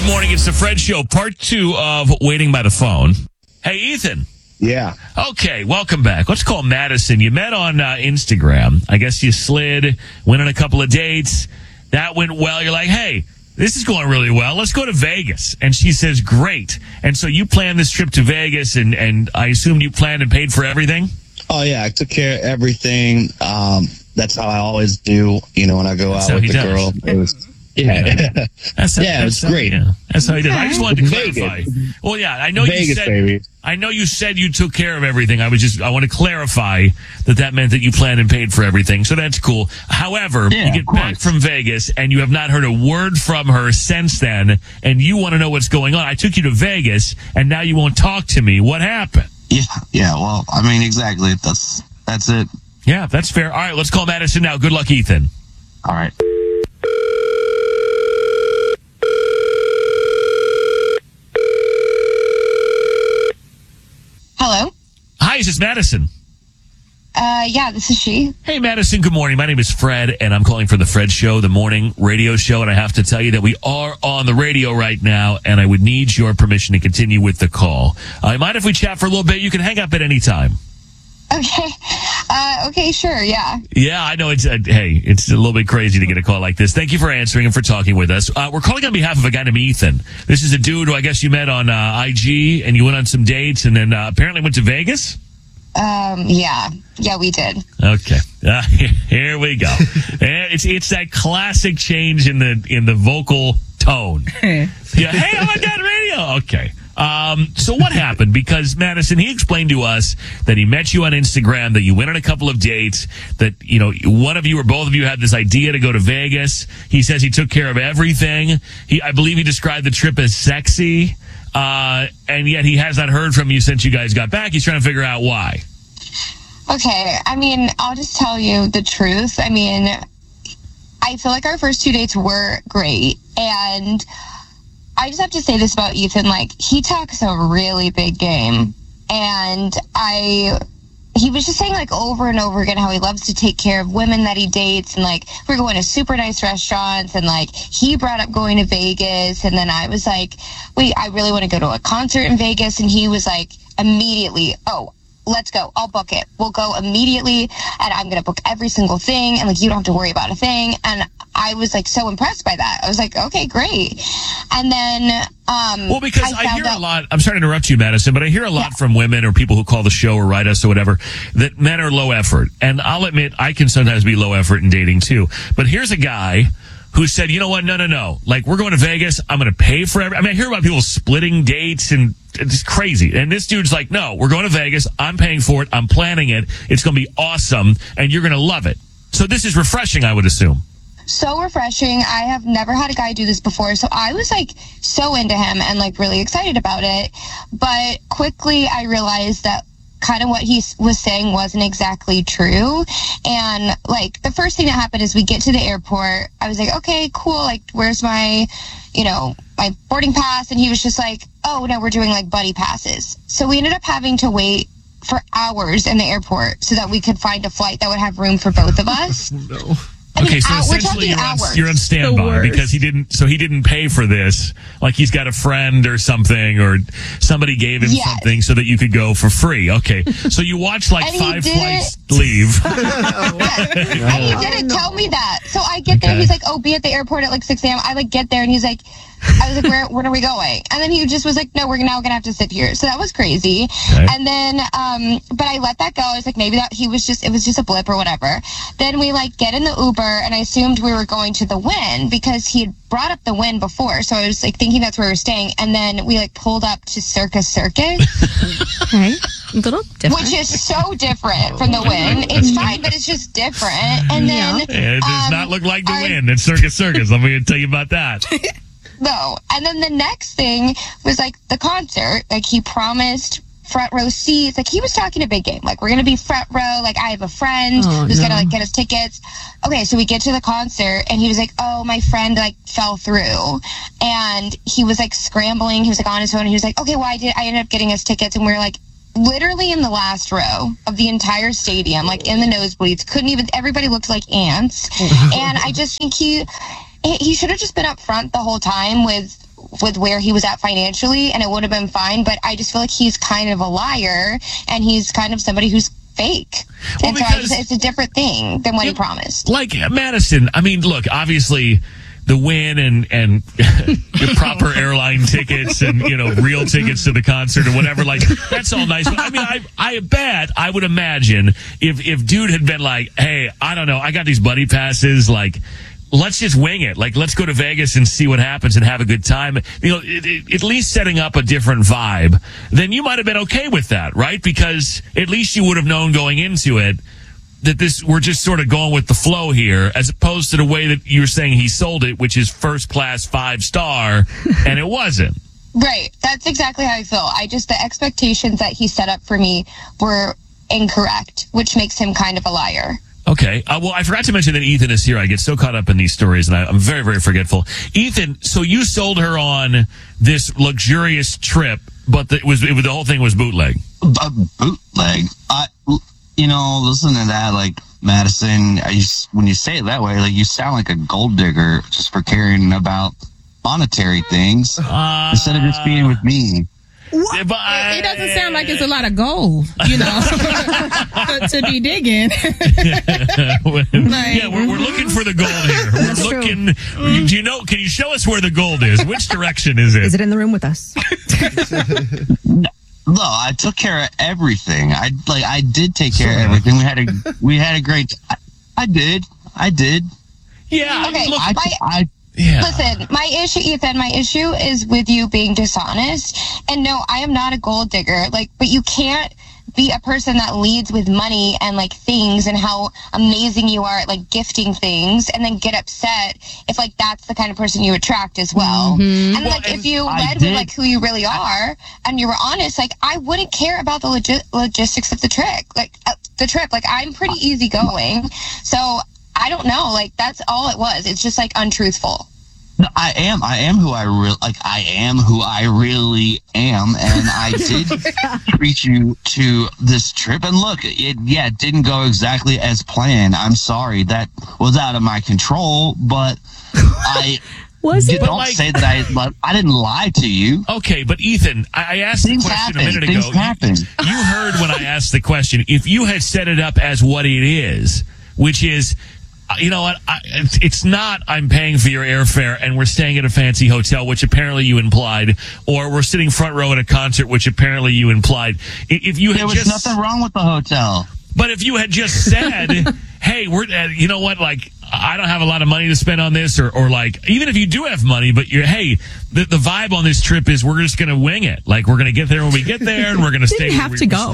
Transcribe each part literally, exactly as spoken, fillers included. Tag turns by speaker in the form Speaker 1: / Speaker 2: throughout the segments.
Speaker 1: morning. It's the Fred Show, part two of Waiting by the Phone. Hey, Ethan.
Speaker 2: Yeah.
Speaker 1: Okay, welcome back. Let's call Madison. You met on uh, Instagram. I guess you slid, went on a couple of dates. That went well. You're like, hey, this is going really well. Let's go to Vegas. And she says, great. And so you planned this trip to Vegas, and, and I assumed you planned and paid for everything?
Speaker 2: Oh, yeah. I took care of everything. Um, that's how I always do, you know, when I go
Speaker 1: That's
Speaker 2: out
Speaker 1: how
Speaker 2: with
Speaker 1: he
Speaker 2: the
Speaker 1: does.
Speaker 2: girl. It was... Yeah,
Speaker 1: that's how,
Speaker 2: yeah, it was
Speaker 1: that's how,
Speaker 2: great.
Speaker 1: Yeah, that's how he does. I just wanted to
Speaker 2: Vegas.
Speaker 1: clarify. Well, yeah, I know
Speaker 2: Vegas,
Speaker 1: you said.
Speaker 2: baby.
Speaker 1: I know you said you took care of everything. I was just. I want to clarify that that meant that you planned and paid for everything. So that's cool. However,
Speaker 2: Yeah,
Speaker 1: you get
Speaker 2: of
Speaker 1: back
Speaker 2: course.
Speaker 1: from Vegas and you have not heard a word from her since then, and you want to know what's going on. I took you to Vegas, and now you won't talk to me. What happened?
Speaker 3: Yeah, yeah. Well, I mean, exactly. That's that's it.
Speaker 1: Yeah, that's fair. All right, let's call Madison now. Good luck, Ethan.
Speaker 3: All right.
Speaker 4: Hello?
Speaker 1: Hi, is this Madison?
Speaker 4: Uh, yeah, this is she.
Speaker 1: Hey, Madison, good morning. My name is Fred, and I'm calling for the Fred Show, the morning radio show, and I have to tell you that we are on the radio right now, and I would need your permission to continue with the call. Uh, mind if we chat for a little bit? You can hang up at any time.
Speaker 4: Okay. Uh, okay, sure, yeah.
Speaker 1: Yeah, I know. It's uh, hey, it's a little bit crazy to get a call like this. Thank you for answering and for talking with us. Uh, we're calling on behalf of a guy named Ethan. This is a dude who I guess you met on uh, I G, and you went on some dates, and then uh, apparently went to Vegas?
Speaker 4: Um, yeah. Yeah, we did.
Speaker 1: Okay, uh, here we go. And it's it's that classic change in the in the vocal tone. Yeah, hey, I'm on that radio. Okay. Um, so what happened? Because Madison, he explained to us that he met you on Instagram, that you went on a couple of dates, that, you know, one of you or both of you had this idea to go to Vegas. He says he took care of everything. He, I believe he described the trip as sexy. Uh, and yet he has not heard from you since you guys got back. He's trying to figure out why.
Speaker 4: Okay, I mean, I'll just tell you the truth. I mean, I feel like our first two dates were great, and I just have to say this about Ethan, like, he talks a really big game, and I, he was just saying, like, over and over again how he loves to take care of women that he dates, and, like, we're going to super nice restaurants, and, like, he brought up going to Vegas, and then I was like, wait, I really want to go to a concert in Vegas, and he was like, immediately, oh, let's go. I'll book it. We'll go immediately, and I'm going to book every single thing, and, like, you don't have to worry about a thing. And I was, like, so impressed by that. I was like, okay, great. And then, um,
Speaker 1: well, because I,
Speaker 4: I
Speaker 1: hear
Speaker 4: out-
Speaker 1: a lot, I'm sorry to interrupt you, Madison, but I hear a lot
Speaker 4: Yeah.
Speaker 1: from women or people who call the show or write us or whatever, that men are low effort. And I'll admit, I can sometimes be low effort in dating too. But here's a guy who said, you know what, no, no, no. Like, we're going to Vegas. I'm going to pay for every, I mean, I hear about people splitting dates, and it's crazy. And this dude's like, no, we're going to Vegas. I'm paying for it. I'm planning it. It's going to be awesome, and you're going to love it. So this is refreshing, I would assume.
Speaker 4: So refreshing. I have never had a guy do this before, so I was like so into him and like really excited about it. But quickly I realized that kind of what he was saying wasn't exactly true. And like the first thing that happened is we get to the airport. I was like, okay, cool. Like, where's my, you know, my boarding pass? And he was just like, oh no, we're doing like buddy passes. So we ended up having to wait for hours in the airport so that we could find a flight that would have room for both of us.
Speaker 5: No.
Speaker 4: I mean,
Speaker 1: Okay, so
Speaker 4: hour- we're
Speaker 1: essentially
Speaker 4: talking
Speaker 1: you're on,
Speaker 4: hours.
Speaker 1: you're on
Speaker 5: The
Speaker 1: standby
Speaker 5: worst.
Speaker 1: because he didn't, so he didn't pay for this. Like he's got a friend or something, or somebody gave him
Speaker 4: Yes.
Speaker 1: something so that you could go for free. Okay, so you watched like
Speaker 4: And he
Speaker 1: five
Speaker 4: did
Speaker 1: flights leave.
Speaker 4: And he didn't tell me that. So I get there,
Speaker 1: Okay.
Speaker 4: he's like, oh, be at the airport at like six a.m. I like get there and he's like, I was like, where, when are we going? And then he just was like, no, we're now going to have to sit here. So that was crazy.
Speaker 1: Okay.
Speaker 4: And then, um, but I let that go. I was like, maybe that he was just, it was just a blip or whatever. Then we like get in the Uber and I assumed we were going to the Wynn because he had brought up the Wynn before. So I was like thinking that's where we were staying. And then we like pulled up to Circus Circus.
Speaker 5: Okay. A little different.
Speaker 4: Which is so different from the Wynn. It's fine, but it's just different. And then
Speaker 1: It does
Speaker 4: um,
Speaker 1: not look like the
Speaker 4: our-
Speaker 1: Wynn. It's Circus Circus. Let me tell you about that.
Speaker 4: No. And then the next thing was like the concert. Like he promised front row seats. Like he was talking a big game. Like we're gonna be front row. Like I have a friend
Speaker 5: Oh,
Speaker 4: who's
Speaker 5: no.
Speaker 4: gonna like get us tickets. Okay, so we get to the concert and he was like, "Oh, my friend like fell through," and he was like scrambling. He was like on his phone. And he was like, "Okay, well I did. I ended up getting us tickets," and we were like. Literally in the last row of the entire stadium, like in the nosebleeds, couldn't even, everybody looked like ants. And I just think he, he should have just been up front the whole time with with where he was at financially, and it would have been fine. But I just feel like he's kind of a liar, and he's kind of somebody who's fake.
Speaker 1: Well,
Speaker 4: and so I just, it's a different thing than what he promised.
Speaker 1: Like Madison, I mean, look, obviously the win and and the proper airline tickets and, you know, real tickets to the concert or whatever, like, that's all nice. But I mean, I I bet, I would imagine if if dude had been like, hey, I don't know, I got these buddy passes, like, let's just wing it. Like, let's go to Vegas and see what happens and have a good time. You know, it, it, at least setting up a different vibe. Then you might have been okay with that, right? Because at least you would have known going into it that this, we're just sort of going with the flow here, as opposed to the way that you were saying he sold it, which is first class, five star, and it wasn't.
Speaker 4: Right. That's exactly how I feel. I just, the expectations that he set up for me were incorrect, which makes him kind of a liar.
Speaker 1: Okay. Uh, well, I forgot to mention that Ethan is here. I get so caught up in these stories, and I, I'm very, very forgetful. Ethan, so you sold her on this luxurious trip, but the, it was, it was the whole thing was bootleg.
Speaker 3: A bootleg. I, you know, listen to that, like, Madison, I just, when you say it that way, like, you sound like a gold digger just for caring about monetary things
Speaker 1: uh,
Speaker 3: instead of just being with me.
Speaker 6: What?
Speaker 1: But I,
Speaker 6: it doesn't sound like it's a lot of gold, you know, to, to be digging.
Speaker 1: Like, yeah, we're, we're looking for the gold here. We're
Speaker 5: That's
Speaker 1: looking. True. Do you know? Can you show us where the gold is? Which direction is it?
Speaker 5: Is it in the room with us?
Speaker 3: No, no, I took care of everything. I like I did take care of everything. We had a we had a great. I, I did. I did.
Speaker 1: Yeah.
Speaker 4: Okay,
Speaker 1: Look,
Speaker 3: I,
Speaker 4: my-
Speaker 3: I
Speaker 1: yeah.
Speaker 4: Listen, my issue, Ethan, my issue is with you being dishonest. And no, I am not a gold digger. Like, but you can't be a person that leads with money and like things and how amazing you are at like gifting things and then get upset if like that's the kind of person you attract as well.
Speaker 5: Mm-hmm.
Speaker 4: And
Speaker 1: Well,
Speaker 4: like
Speaker 1: and
Speaker 4: if you
Speaker 3: I
Speaker 4: led
Speaker 3: did-
Speaker 4: with like who you really are and you were honest, like I wouldn't care about the logi- logistics of the trick, like uh, the trip. Like I'm pretty easygoing. So I don't know. Like that's all it was. It's just like untruthful.
Speaker 3: No, I am. I am who I real like. I am who I really am, and I did treat you to this trip. And look, it yeah, it didn't go exactly as planned. I'm sorry, that was out of my control. But I
Speaker 5: Was
Speaker 3: you
Speaker 5: it?
Speaker 3: don't
Speaker 1: like-
Speaker 3: say that I like, I didn't lie to you.
Speaker 1: Okay, but Ethan, I, I asked
Speaker 3: Things
Speaker 1: the question
Speaker 3: happen.
Speaker 1: a minute
Speaker 3: Things
Speaker 1: ago. You-
Speaker 3: happen.
Speaker 1: You heard when I asked the question. If you had set it up as what it is, which is, uh, you know what, I, it's, it's not I'm paying for your airfare and we're staying at a fancy hotel, which apparently you implied, or we're sitting front row at a concert, which apparently you implied. I- If you had
Speaker 3: There was
Speaker 1: just,
Speaker 3: nothing wrong with the hotel.
Speaker 1: but if you had just said, hey, we're, uh, you know what, like, I don't have a lot of money to spend on this, or, or like, even if you do have money, but you're, hey, the, the vibe on this trip is we're just going to wing it. Like, we're going to get there when we get there, and we're going to stay
Speaker 5: Didn't
Speaker 1: where
Speaker 5: have
Speaker 1: we
Speaker 5: to go.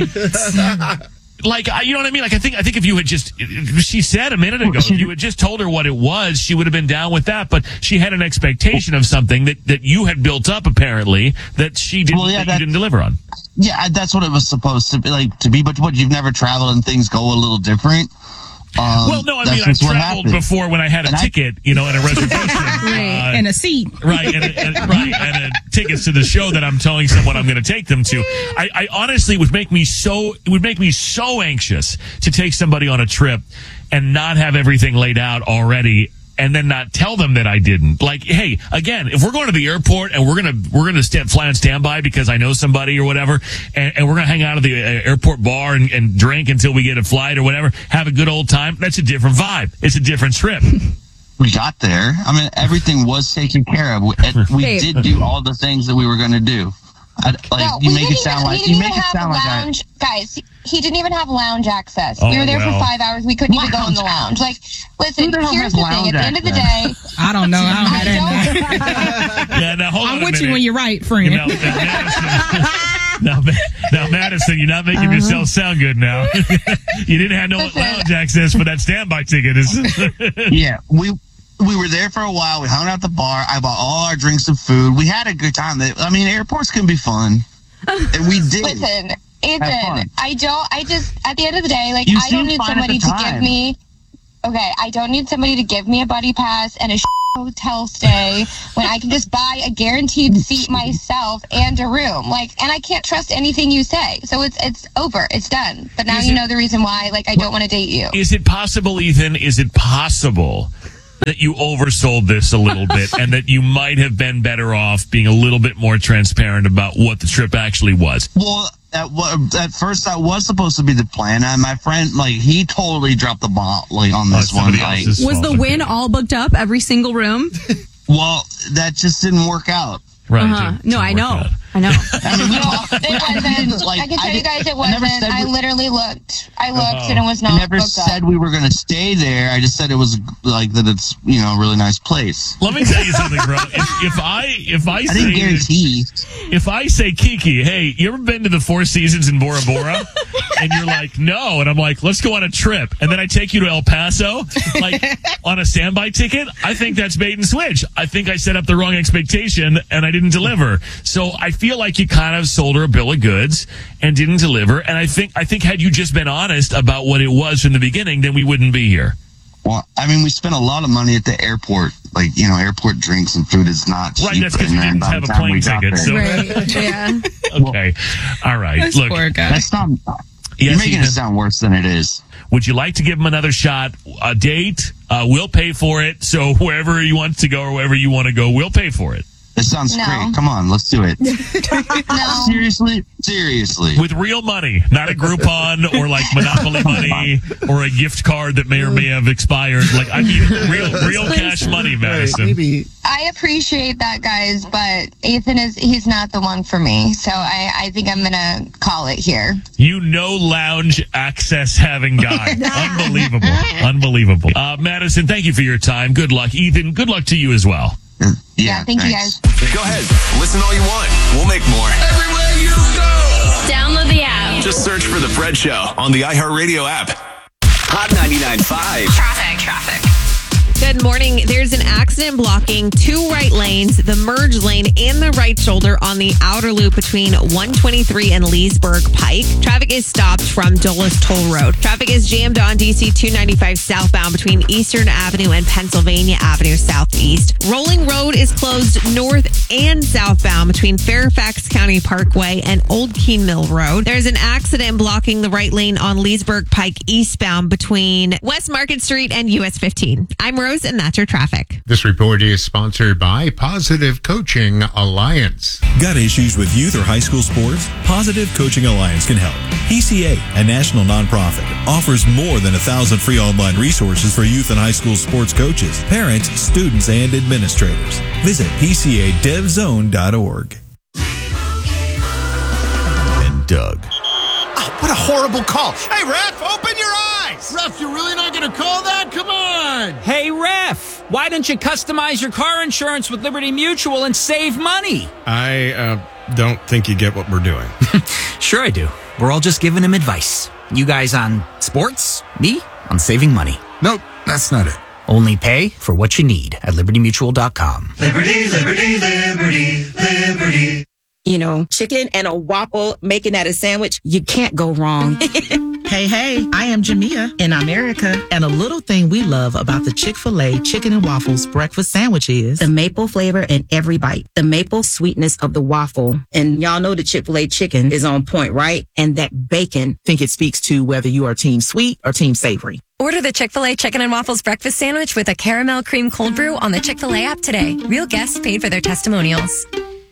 Speaker 1: stay. Like, I- you know what I mean? Like, I think, I think if you had just, she said a minute ago, if you had just told her what it was, she would have been down with that, but she had an expectation of something that, that you had built up, apparently, that she didn't,
Speaker 3: Well, yeah,
Speaker 1: that you
Speaker 3: that-
Speaker 1: didn't deliver on.
Speaker 3: Yeah, I- that's what it was supposed to be like to be. But what, you've never traveled and things go a little different. Um,
Speaker 1: Well, no, I
Speaker 3: that's
Speaker 1: mean, I've
Speaker 3: just what
Speaker 1: traveled
Speaker 3: happened.
Speaker 1: before when I had a
Speaker 3: And I-
Speaker 1: ticket, you know, and a reservation.
Speaker 6: Right.
Speaker 1: uh,
Speaker 6: And a seat.
Speaker 1: Right, and, and, right, and uh, tickets to the show that I'm telling someone I'm going to take them to. I, I honestly would make me so it would make me so anxious to take somebody on a trip and not have everything laid out already, and then not tell them that I didn't. Like, hey, again, if we're going to the airport and we're gonna we're gonna stand, fly on standby because I know somebody or whatever, and, and we're gonna hang out at the uh, airport bar and, and drink until we get a flight or whatever, have a good old time. That's a different vibe. It's a different trip.
Speaker 3: We got there. I mean, everything was taken care of. We, and we
Speaker 5: Babe.
Speaker 3: did do all the things that we were going to do. I, like
Speaker 4: No,
Speaker 3: you
Speaker 4: we
Speaker 3: make
Speaker 4: didn't
Speaker 3: it sound
Speaker 4: even,
Speaker 3: like
Speaker 4: we didn't
Speaker 3: you make
Speaker 4: even
Speaker 3: it
Speaker 4: have
Speaker 3: sound like I,
Speaker 4: lounge, guys. He, he didn't even have lounge access.
Speaker 1: Oh,
Speaker 4: we were there
Speaker 1: well.
Speaker 4: for five hours. We couldn't even go in the lounge. Like, listen,
Speaker 3: Who the hell
Speaker 4: here's
Speaker 3: has
Speaker 4: the thing. At the
Speaker 3: lounge
Speaker 4: end of the day,
Speaker 3: access?
Speaker 6: I don't know. I don't
Speaker 4: I
Speaker 6: have that.
Speaker 4: don't.
Speaker 1: Yeah, now hold on
Speaker 6: I'm
Speaker 1: a
Speaker 6: with you
Speaker 1: minute.
Speaker 6: when you're right, friend.
Speaker 1: You know, now, Madison, now, Ma- now, Madison, you're not making yourself sound good now. You didn't have no
Speaker 4: Listen.
Speaker 1: lounge access for that standby ticket. It's-
Speaker 3: yeah, we we were there for a while. We hung out at the bar. I bought all our drinks and food. We had a good time. I mean, airports can be fun, and we did.
Speaker 4: Listen,
Speaker 3: Have
Speaker 4: Ethan,
Speaker 3: fun.
Speaker 4: I don't, I just, at the end of the day, like,
Speaker 3: You
Speaker 4: I don't
Speaker 3: seemed
Speaker 4: need
Speaker 3: fine at
Speaker 4: somebody
Speaker 3: the
Speaker 4: to
Speaker 3: time.
Speaker 4: give me, okay, I don't need somebody to give me a buddy pass and a hotel stay when I can just buy a guaranteed seat myself and a room. Like, and I can't trust anything you say. So it's, it's over. It's done. But now
Speaker 1: Is
Speaker 4: you
Speaker 1: it-
Speaker 4: know the reason why, like, I don't want to date you.
Speaker 1: Is it possible, Ethan? Is it possible that you oversold this a little bit and that you might have been better off being a little bit more transparent about what the trip actually was?
Speaker 3: Well, at, at first that was supposed to be the plan. And my friend, like, he totally dropped the ball like on this
Speaker 1: Oh,
Speaker 3: one.
Speaker 1: somebody
Speaker 3: Like,
Speaker 1: else's
Speaker 5: Was
Speaker 1: fault.
Speaker 5: the win all booked up, every single room?
Speaker 3: well, that just didn't work out.
Speaker 1: Right.
Speaker 5: Uh-huh.
Speaker 1: didn't-
Speaker 5: No,
Speaker 1: didn't
Speaker 5: I
Speaker 1: work
Speaker 5: know.
Speaker 1: out.
Speaker 5: I know.
Speaker 3: I mean, we
Speaker 4: No,
Speaker 3: talked-
Speaker 4: it wasn't.
Speaker 3: like,
Speaker 4: I can tell you
Speaker 3: did-
Speaker 4: guys it
Speaker 3: I never
Speaker 4: wasn't.
Speaker 3: said
Speaker 4: I
Speaker 3: we-
Speaker 4: literally looked. I looked
Speaker 1: Uh-oh.
Speaker 4: and it was
Speaker 3: I
Speaker 4: not
Speaker 3: never
Speaker 4: booked
Speaker 3: said
Speaker 4: up.
Speaker 3: we were going to stay there. I just said it was like that. It's, you know, a really nice place.
Speaker 1: Let me tell you something, bro. If, if I if I
Speaker 3: I
Speaker 1: say
Speaker 3: didn't guarantee.
Speaker 1: if I say Kiki, hey, you ever been to the Four Seasons in Bora Bora? And you're like, no, and I'm like, let's go on a trip, and then I take you to El Paso, like on a standby ticket. I think that's bait and switch. I think I set up the wrong expectation and I didn't deliver. So I feel like you kind of sold her a bill of goods and didn't deliver. And I think I think had you just been honest about what it was from the beginning, then we wouldn't be here.
Speaker 3: Well, I mean, we spent a lot of money at the airport. Like, you know, airport drinks and food is not cheap.
Speaker 1: Right, that's because you
Speaker 3: and then
Speaker 1: didn't
Speaker 3: by
Speaker 1: have
Speaker 3: the
Speaker 1: a
Speaker 3: time
Speaker 1: plane
Speaker 3: we got
Speaker 1: ticket.
Speaker 3: there-
Speaker 1: So
Speaker 5: Right. Yeah.
Speaker 1: okay, all right.
Speaker 6: This
Speaker 1: Look,
Speaker 6: poor guy.
Speaker 3: That's not.
Speaker 1: Yes,
Speaker 3: You're making
Speaker 1: Ethan.
Speaker 3: it sound worse than it is.
Speaker 1: would you like to give him another shot? A date? Uh, we'll pay for it. So wherever you want to go or wherever you want to go, we'll pay for it.
Speaker 3: It sounds
Speaker 4: No.
Speaker 3: great. Come on, let's do it.
Speaker 4: No.
Speaker 3: Seriously? Seriously.
Speaker 1: With real money, not a Groupon or like Monopoly money or a gift card that may or may have expired. Like, I mean, real, real cash money, Madison.
Speaker 7: Maybe.
Speaker 4: I appreciate that, guys, but Ethan is, he's not the one for me. So I, I think I'm going to call it here.
Speaker 1: You know, lounge access having guy. Unbelievable. Unbelievable. Uh, Madison, thank you for your time. Good luck. Ethan, good luck to you as well.
Speaker 3: Yeah,
Speaker 4: Yeah, thank
Speaker 3: thanks.
Speaker 4: you guys.
Speaker 8: Go ahead. Listen all you want. We'll make more. Everywhere you go.
Speaker 9: Download the app.
Speaker 8: Just search for The Fred Show on the iHeartRadio app. Hot ninety-nine point five.
Speaker 9: Traffic. Traffic.
Speaker 10: Good morning. There's an accident blocking two right lanes, the merge lane and the right shoulder on the outer loop between one twenty-three and Leesburg Pike. Traffic is stopped from Dulles Toll Road. Traffic is jammed on D C two ninety-five southbound between Eastern Avenue and Pennsylvania Avenue southeast. Rolling Road is closed north and southbound between Fairfax County Parkway and Old Keene Mill Road. There's an accident blocking the right lane on Leesburg Pike eastbound between West Market Street and U S fifteen. I'm Rose, and that's your traffic.
Speaker 11: This report is sponsored by Positive Coaching Alliance.
Speaker 12: Got issues with youth or high school sports? Positive Coaching Alliance can help. P C A, a national nonprofit, offers more than a thousand free online resources for youth and high school sports coaches, parents, students, and administrators. Visit P C A dev zone dot org. And Doug.
Speaker 7: Oh, what a horrible call. Hey, ref, open your eyes.
Speaker 13: Ref, you're really not going to call that? Come on.
Speaker 14: Hey, ref, why don't you customize your car insurance with Liberty Mutual and save money?
Speaker 13: I uh, don't think you get what we're doing.
Speaker 14: Sure I do. We're all just giving him advice. You guys on sports, me on saving money.
Speaker 13: Nope, that's not it.
Speaker 14: Only pay for what you need at liberty mutual dot com.
Speaker 15: Liberty, liberty, liberty, liberty.
Speaker 16: You know, chicken and a waffle, making that a sandwich, you can't go wrong.
Speaker 17: Hey, hey, I am Jamia in America, and a little thing we love about the Chick-fil-A Chicken and Waffles breakfast sandwich is
Speaker 16: the maple flavor in every bite, the maple sweetness of the waffle. And y'all know the Chick-fil-A chicken is on point, right? And that bacon.
Speaker 17: I think it speaks to whether you are team sweet or team savory.
Speaker 9: Order the Chick-fil-A Chicken and Waffles breakfast sandwich with a caramel cream cold brew on the Chick-fil-A app today. Real guests paid for their testimonials.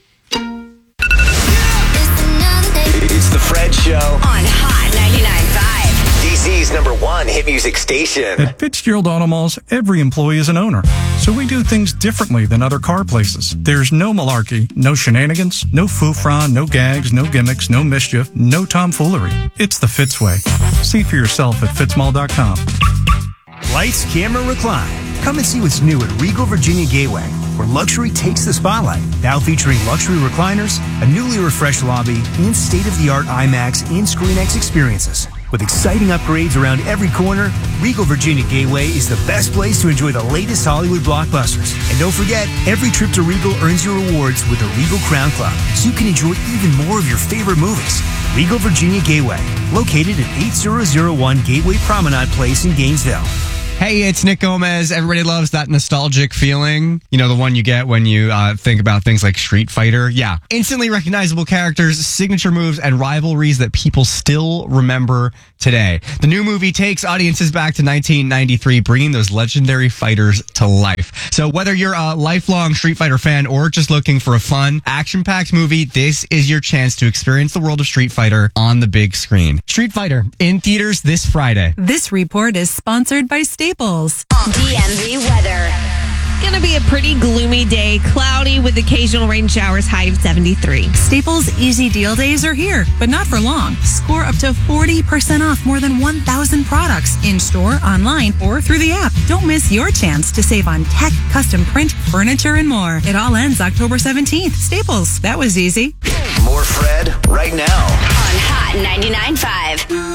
Speaker 8: It's The Fred Show
Speaker 9: On Hot ninety-nine point five.
Speaker 8: D C's number one hit music station.
Speaker 18: At Fitzgerald Auto Malls, every employee is an owner. So we do things differently than other car places. There's no malarkey, no shenanigans, no foofra, no gags, no gimmicks, no mischief, no tomfoolery. It's the Fitz way. See for yourself at fitzmall dot com.
Speaker 19: Lights, camera, recline. Come and see what's new at Regal Virginia Gateway, where luxury takes the spotlight. Now featuring luxury recliners, a newly refreshed lobby, and state-of-the-art IMAX and ScreenX experiences. With exciting upgrades around every corner, Regal Virginia Gateway is the best place to enjoy the latest Hollywood blockbusters. And don't forget, every trip to Regal earns you rewards with the Regal Crown Club, so you can enjoy even more of your favorite movies. Regal Virginia Gateway, located at eight thousand one Gateway Promenade Place in Gainesville.
Speaker 20: Hey, it's Nick Gomez. Everybody loves that nostalgic feeling. You know, the one you get when you uh, think about things like Street Fighter. Yeah. Instantly recognizable characters, signature moves, and rivalries that people still remember today. The new movie takes audiences back to nineteen ninety-three, bringing those legendary fighters to life. So whether you're a lifelong Street Fighter fan or just looking for a fun, action-packed movie, this is your chance to experience the world of Street Fighter on the big screen. Street Fighter in theaters this Friday.
Speaker 21: This report is sponsored by Staples.
Speaker 22: D M V weather.
Speaker 10: Gonna be a pretty gloomy day, cloudy with occasional rain showers, high of seventy-three.
Speaker 21: Staples Easy Deal Days are here, but not for long. Score up to forty percent off more than one thousand products in-store, online, or through the app. Don't miss your chance to save on tech, custom print, furniture, and more. It all ends October seventeenth. Staples, that was easy.
Speaker 8: More Fred right now.
Speaker 22: On Hot ninety-nine point five.